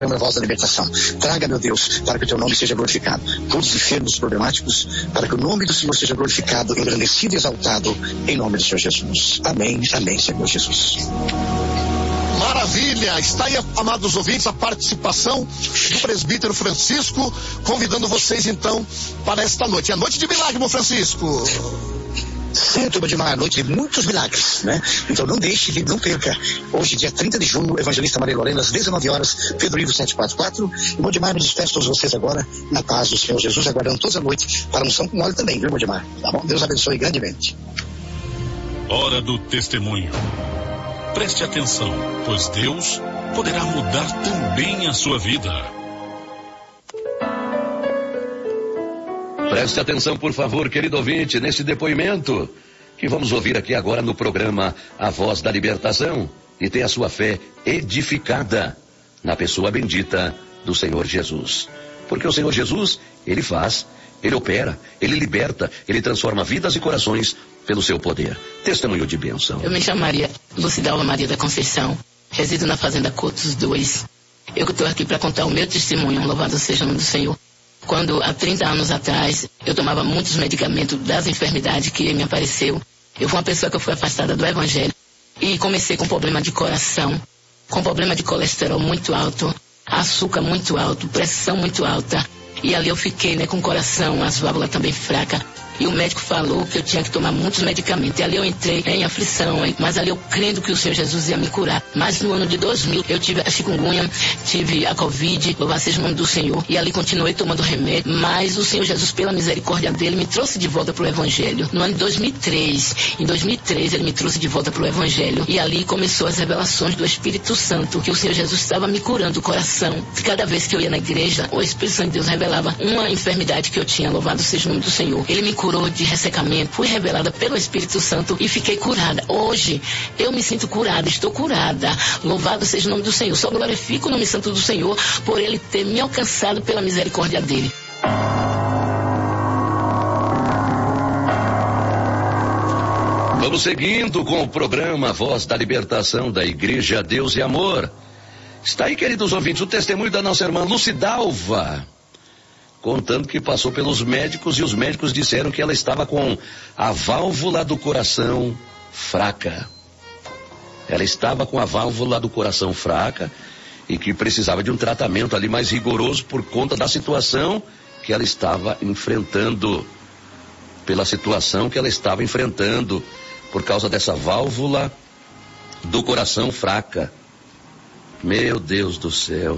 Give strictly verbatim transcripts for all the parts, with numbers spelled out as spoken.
a voz da libertação. Traga, meu Deus, para que o teu nome seja glorificado. Todos os enfermos problemáticos, para que o nome do Senhor seja glorificado, engrandecido e exaltado, em nome do Senhor Jesus. Amém, amém, Senhor Jesus. Maravilha, está aí, amados ouvintes, a participação do presbítero Francisco, convidando vocês então para esta noite. É a noite de milagre, meu Francisco. Sim, turma de Mar, noite de muitos milagres, né? Então não deixe, não perca. Hoje, dia trinta de junho, Evangelista Maria Lorena, às dezenove horas, Pedro Ivo setecentos e quarenta e quatro. Irmão de Mar, me despeço todos vocês agora, na paz do Senhor Jesus, aguardando toda a noite para a unção com óleo também, viu, irmão de Mar? Tá bom? Deus abençoe grandemente. Hora do testemunho. Preste atenção, pois Deus poderá mudar também a sua vida. Preste atenção, por favor, querido ouvinte, nesse depoimento que vamos ouvir aqui agora no programa A Voz da Libertação, e ter a sua fé edificada na pessoa bendita do Senhor Jesus. Porque o Senhor Jesus, Ele faz, Ele opera, Ele liberta, Ele transforma vidas e corações pelo seu poder. Testemunho de bênção. Eu me chamo Maria Lucidalva Maria da Conceição, resido na Fazenda Cotos dois. Eu estou aqui para contar o meu testemunho, louvado seja o nome do Senhor. Quando há trinta anos atrás eu tomava muitos medicamentos das enfermidades que me apareceu, eu fui uma pessoa que eu fui afastada do Evangelho e comecei com problema de coração, com problema de colesterol muito alto, açúcar muito alto, pressão muito alta, e ali eu fiquei, né, com o coração, as válvulas também fracas. E o médico falou que eu tinha que tomar muitos medicamentos. E ali eu entrei em aflição, hein? Mas ali eu crendo que o Senhor Jesus ia me curar. Mas no ano de dois mil eu tive a chikungunya, tive a Covid, louvado seja o nome do Senhor. E ali continuei tomando remédio. Mas o Senhor Jesus, pela misericórdia dele, me trouxe de volta para o Evangelho. No ano de dois mil e três, em dois mil e três ele me trouxe de volta para o Evangelho. E ali começou as revelações do Espírito Santo, que o Senhor Jesus estava me curando o coração. Cada vez que eu ia na igreja, o Espírito Santo de Deus revelava uma enfermidade que eu tinha, louvado seja o nome do Senhor. Ele me curou de ressecamento, fui revelada pelo Espírito Santo e fiquei curada. Hoje eu me sinto curada, estou curada. Louvado seja o nome do Senhor. Só glorifico o nome santo do Senhor por Ele ter me alcançado pela misericórdia dele. Vamos seguindo com o programa Voz da Libertação da Igreja Deus e Amor. Está aí, queridos ouvintes, o testemunho da nossa irmã Lucidalva, contando que passou pelos médicos e os médicos disseram que ela estava com a válvula do coração fraca. Ela estava com a válvula do coração fraca e que precisava de um tratamento ali mais rigoroso por conta da situação que ela estava enfrentando, pela situação que ela estava enfrentando por causa dessa válvula do coração fraca. Meu Deus do céu.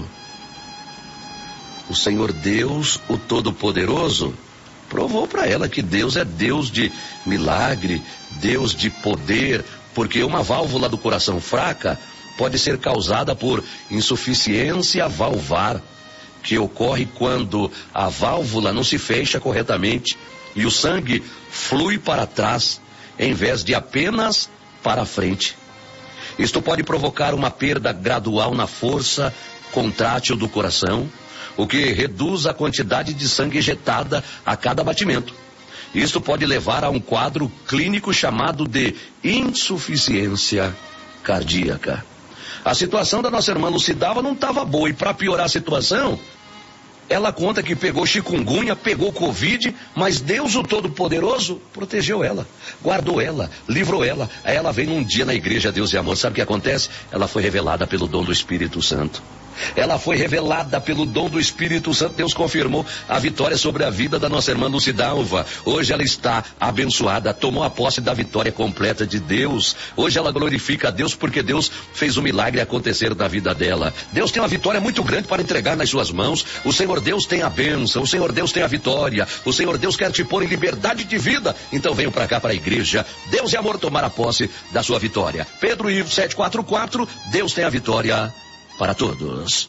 O Senhor Deus, o Todo-Poderoso, provou para ela que Deus é Deus de milagre, Deus de poder, porque uma válvula do coração fraca pode ser causada por insuficiência valvar, que ocorre quando a válvula não se fecha corretamente e o sangue flui para trás, em vez de apenas para frente. Isto pode provocar uma perda gradual na força contrátil do coração, o que reduz a quantidade de sangue ejetada a cada batimento. Isto pode levar a um quadro clínico chamado de insuficiência cardíaca. A situação da nossa irmã Lucidalva não estava boa, e para piorar a situação, ela conta que pegou chikungunya, pegou Covid, mas Deus, o Todo-Poderoso, protegeu ela, guardou ela, livrou ela. Aí ela vem um dia na igreja Deus e Amor. Sabe o que acontece? Ela foi revelada pelo dom do Espírito Santo. Ela foi revelada pelo dom do Espírito Santo. Deus confirmou a vitória sobre a vida da nossa irmã Lucidalva. Hoje ela está abençoada, tomou a posse da vitória completa de Deus. Hoje ela glorifica a Deus porque Deus fez um milagre acontecer na vida dela. Deus tem uma vitória muito grande para entregar nas suas mãos. O Senhor Deus tem a bênção, o Senhor Deus tem a vitória, o Senhor Deus quer te pôr em liberdade de vida. Então venham para cá, para a igreja Deus e Amor, tomar a posse da sua vitória. Pedro Ivo setecentos e quarenta e quatro, Deus tem a vitória para todos.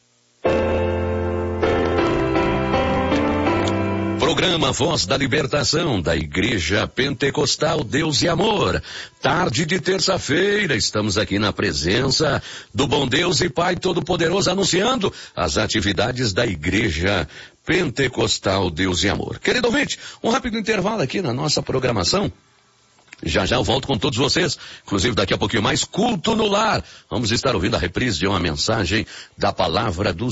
Programa Voz da Libertação da Igreja Pentecostal Deus e Amor. Tarde de terça-feira, estamos aqui na presença do bom Deus e Pai Todo-Poderoso, anunciando as atividades da Igreja Pentecostal Deus e Amor. Querido ouvinte, um rápido intervalo aqui na nossa programação. Já já eu volto com todos vocês, inclusive daqui a pouquinho mais, culto no lar. Vamos estar ouvindo a reprise de uma mensagem da palavra do